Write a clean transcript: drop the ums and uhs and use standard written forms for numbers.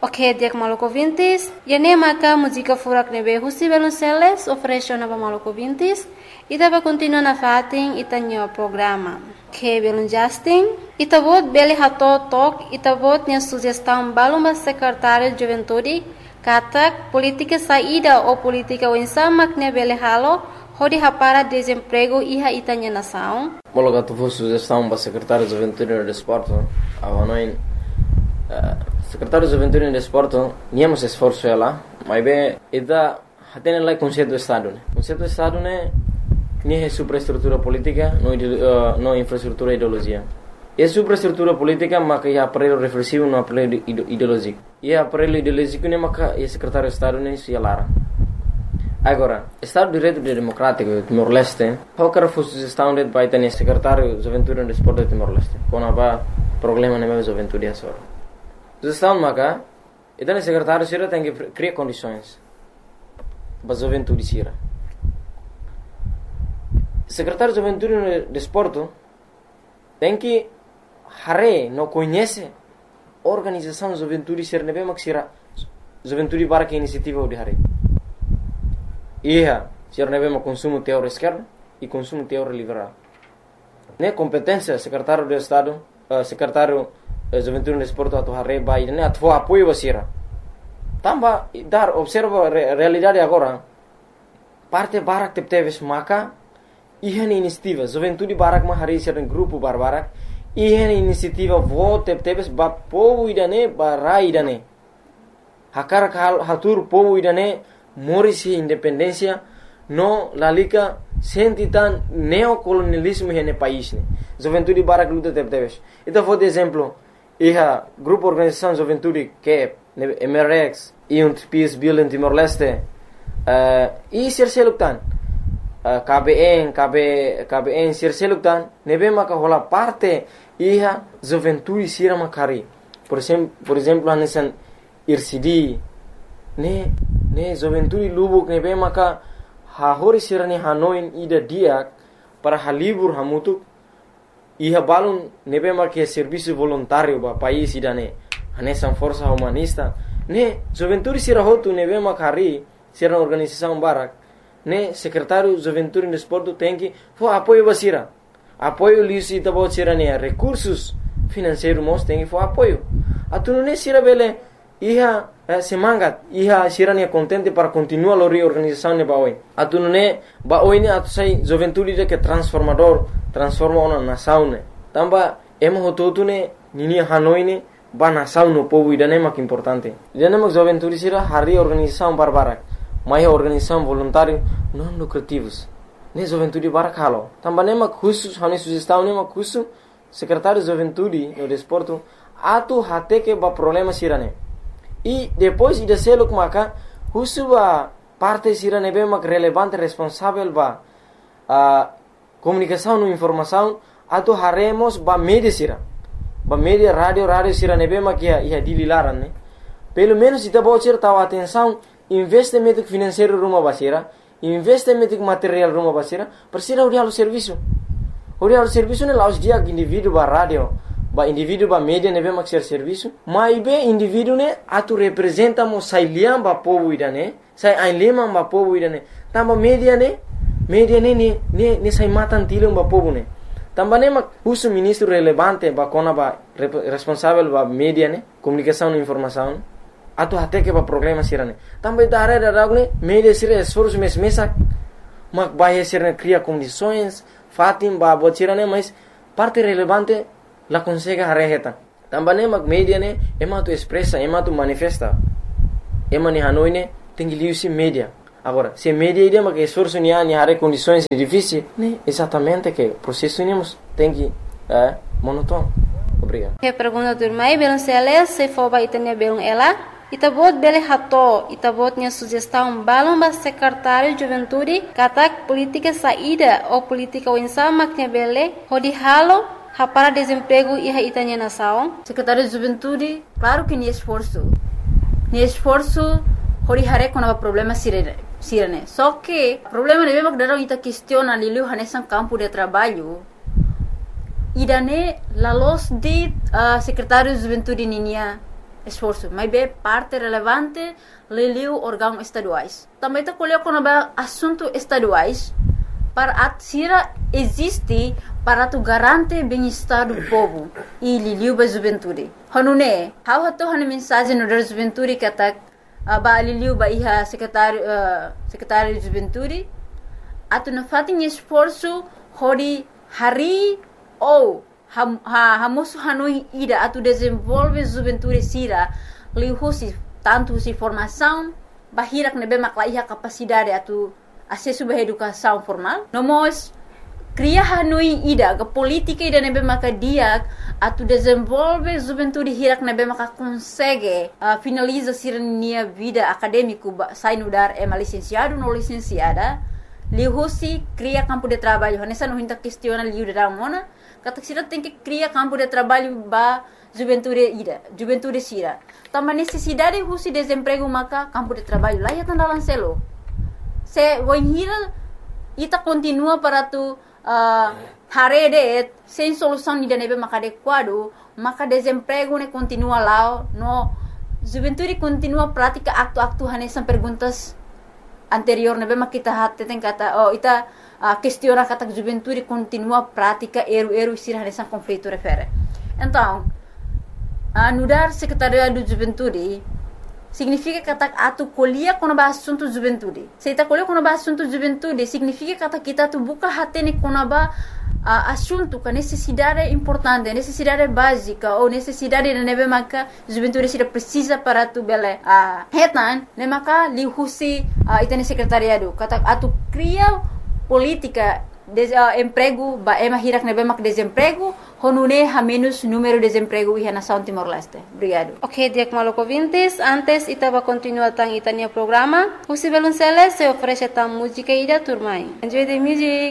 Ok, dia Maluco Vintis. E nem maka música furak nebe husi Velonceles ofereceu para Maluco Vintis. E tava continua na fatin itanyo programa. Que belum Justin. E tabot beli hato tok. E tabot nya sugestão balumba secretário de juventude. Katak política saída ou política winsama que beli halo. Hodi hapara desemprego iha itanya nação. Mologa tu foi sugestão para secretário de juventude e desporto. Avanoin secretário de juventude e desporto, niamos esforço ela, mas bem, ida hatene lá conceito do estado, né? Conceito do estado né, nem é superestrutura política, não infraestrutura ideologia. É superestrutura política, mas que é aparelho reflexivo, não aparelho ideológico. E aparelho ideológico né, mas que é secretário de estado né, se alara. Agora, Estado de Direito Democrático de Timor-Leste, qualquer sugestão de vai ter secretário de juventude e desporto de Timor-Leste, quando há problema na minha juventude só. Sugestão maka, então o secretário sira tem que criar condições para a juventude sira. Secretário de juventude e desporto tem que não conhece a organização de juventude sira nebe mak sira juventude para que iniciativa de hare. Ia, sira nebe mak consumo teórico esquerdo e consumo teórico liberal. Ne competência secretário de Estado, secretário juventude e desporto atau hareba ini atau apoio basira. Tambah dar observa realidade agora. Parte barak teves maka ihan inisiativa juventude barak ma hari sira grupo barbarak ihan inisiativa vote teves ba povo idane bara idane. Hakar hatur povo idane morisi independência no lalika sentitan neocolonialismo hene país ne. Juventude barak luta teves. Então vou de exemplo iha grupo organização juventude que MRX e peace building em Timor-Leste e serseluktan KBN serseluktan nebe maka hola parte iha juventude sira makari por exemplo hanesan IRCD ne juventude lubuk nebe maka hahori sira ne Hanoi ida diak para halibur hamutuk iha balun nebe marque serviço voluntário ba país idane hanesan força humanista ne juventude sira hotu nebe makari sira organização barak ne secretário juventude e desporto tem que for apoio basira apoio lisi tabo sira ne recursos financeiros mos tem que for apoio atunu ne sira bele iha semangat iha sira ne contente para continuar a reorganização ne baoi atunu ne baoi ne atu sai juventude de que transforma uma nação ne tamba emo hototu ne nini Hanoi ne ba nação no povo idane mak importante idane mak juventude sira hari organização barbarak mai organização voluntário não lucrativos ne juventude barak halo tamba ne mak khusus hani sugestão ne mak khusus secretário de juventude no desporto atu hate que ba problema sira ne e depois ida seluk maka khusus ba parte sira ne be mak relevante responsável ba comunicação e informação atu haremos ba media sira ba media radio sira nebe makia ia dililaran ne pelo menos ita bocir tahu atenção investimento financeiro rumah basira investimento material rumah basira persira urial serviço ne laus dia indivíduo ba radio ba indivíduo ba media nebe mak serviço mai be indivíduo ne atu representa mo sailiam ba povo idane sai ainlema ba povo idane tamba media ne sai matan tilung ba povo ne tamba ne mak usu ministro relevante ba kona ba responsável ba media ne comunicação e informação atu hate que ba problema sirane tamba idare da ragne media sira esforço mesa mak baie sira cria condições fatim ba botirane mas parte relevante la consegue hareheta tamba ne mak media ne ema tu expressa ema tu manifesta ema ni Hanoi ne tem liusi media. Agora, se media ideia que esforço ni hare condições difíceis, né? Exatamente que o processo tem que monótono. Obrigado. Que pergunta do irmão, Velonceles, se for para itania belum ela, itabot bele hato, itabot nya sugestão balão ba secretário de juventude, katak política saída ou política winsama que bele, hodi halo, para desemprego e itania nação. Secretário de juventude, claro que ni esforço, hori hare kona problema sirene. Só que problema de mesmo que darão ita questiona lilu hanesan campo de trabalho. Idane la los de secretário de juventude ninia esforço, mas é parte relevante leliu órgãos estaduais. Também está colocando assuntos estaduais para a CIRA existe para tu garante bem-estar do povo e liliu ba juventude. Hanune, how hato hana mensagem no da juventude que tá ba liliu ba iha secretário de juventude atu na fatin esforço hori hari ou hamosu hanoi ida atu desenvolve juventude CIRA liu husi tanto husi formação bahirak nebe makla iha capacidade atu acesso à educação formal. Nós cria hanui ida ke política ida nebe maka dia atu desenvolve juventude hirak nebe maka consegue finaliza sirnia vida acadêmico sai no dar licenciado no licenciada lihusi cria campo de trabalho nessa não hinta questiona liu da mona kata sira tem que cria campo de trabalho ba juventude CIRA também necessidade husi desemprego maka campo de trabalho lá ya tanda lancelo se voinhira ita continua para tu harede sem solução de nebe maka adequado maka desemprego ne continua lá no juventude continua prática aktu hanesan perguntas anterior nebe maka kita hatte tem kata ita questiona kata juventude continua prática eru sira hanesan conflito refere então anudar secretaria do juventude significa kata atu kuliah kono ba assunto juventude. Se ita kuliah kono ba assunto juventude, significa kata kita tu buka hati ni kono ba assunto ka necessidade importante, necessidade básica ou necessidade de nebe maka juventude sira precisa para tu bele hetan ne maka lihusi ita ni secretariado kata atu cria política emprego ba hirak nebe mak desemprego honune ha menos número de desemprego iha nação Timor-Leste. Obrigado. Ok, Diak Maloko Vintis, antes ita va continuar tang itania programa. Husi Belunceles se oferece tam música ida turmai. Enjoy the music.